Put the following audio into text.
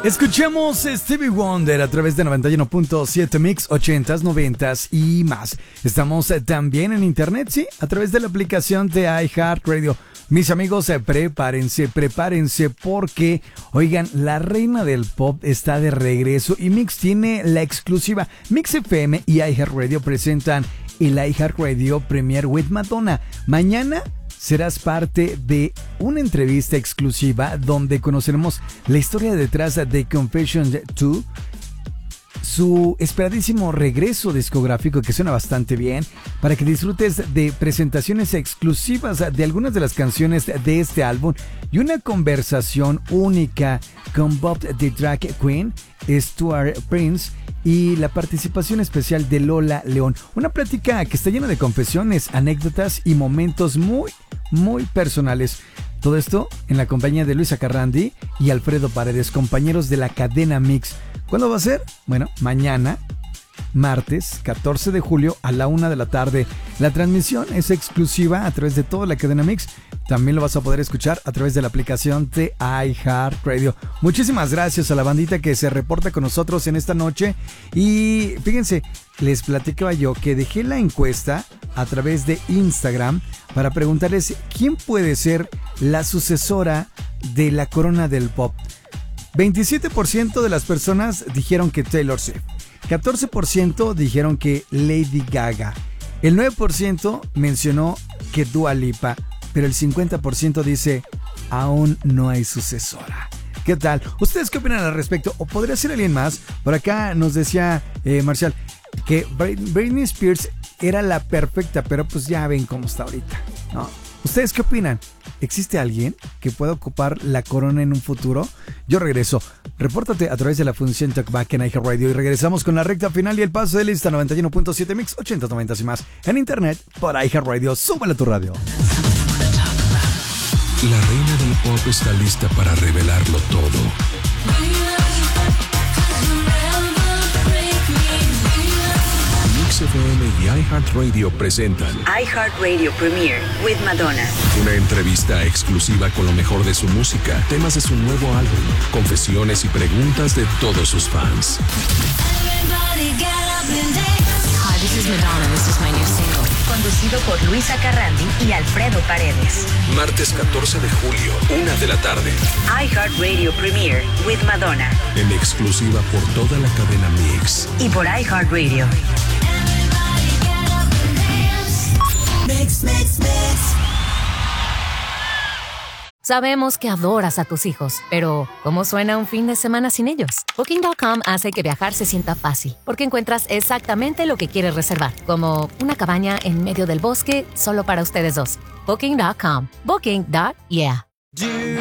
Escuchamos Stevie Wonder a través de 91.7 Mix, 80s, 90s y más. Estamos también en internet, sí, a través de la aplicación de iHeartRadio. Mis amigos, prepárense porque, oigan, la reina del pop está de regreso y Mix tiene la exclusiva. Mix FM y iHeartRadio presentan el iHeartRadio Premiere with Madonna. Mañana serás parte de una entrevista exclusiva donde conoceremos la historia detrás de Confessions 2, su esperadísimo regreso discográfico que suena bastante bien, para que disfrutes de presentaciones exclusivas de algunas de las canciones de este álbum y una conversación única con Bob the Drag Queen, Stuart Prince y la participación especial de Lola León. Una plática que está llena de confesiones, anécdotas y momentos muy personales. Todo esto en la compañía de Luisa Carrandi y Alfredo Paredes, compañeros de la cadena Mix. ¿Cuándo va a ser? Bueno, mañana, martes 14 de julio a la 1 de la tarde. La transmisión es exclusiva a través de toda la cadena Mix. También lo vas a poder escuchar a través de la aplicación de iHeartRadio. Muchísimas gracias a la bandita que se reporta con nosotros en esta noche. Y fíjense, les platicaba yo que dejé la encuesta a través de Instagram para preguntarles quién puede ser la sucesora de la corona del pop. 27% de las personas dijeron que Taylor Swift. 14% dijeron que Lady Gaga. El 9% mencionó que Dua Lipa. Pero el 50% dice, aún no hay sucesora. ¿Qué tal? ¿Ustedes qué opinan al respecto? ¿O podría ser alguien más? Por acá nos decía Marcial que Britney Spears era la perfecta, pero pues ya ven cómo está ahorita, ¿no? ¿Ustedes qué opinan? ¿Existe alguien que pueda ocupar la corona en un futuro? Yo regreso. Repórtate a través de la función Talkback en iHeartRadio y regresamos con la recta final y el paso de lista 91.7 Mix, 80, 90 y más. En internet, por iHeartRadio. Súbele a tu radio. La reina del pop está lista para revelarlo todo. Mix FM y iHeartRadio presentan iHeartRadio Premiere with Madonna. Una entrevista exclusiva con lo mejor de su música, temas de su nuevo álbum, confesiones y preguntas de todos sus fans. Hi, this is Madonna. This is my new single. Conducido por Luisa Carrandi y Alfredo Paredes. Martes 14 de julio, 1 de la tarde. iHeartRadio Premiere with Madonna. En exclusiva por toda la cadena Mix. Y por iHeartRadio. Mix, mix, mix. Sabemos que adoras a tus hijos, pero ¿cómo suena un fin de semana sin ellos? Booking.com hace que viajar se sienta fácil, porque encuentras exactamente lo que quieres reservar, como una cabaña en medio del bosque solo para ustedes dos. Booking.com. Booking.yeah.